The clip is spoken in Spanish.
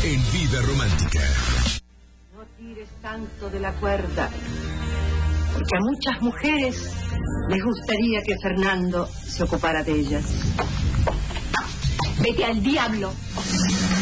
en Vida Romántica. No tires tanto de la cuerda, porque a muchas mujeres les gustaría que Fernando se ocupara de ellas. Vete al diablo.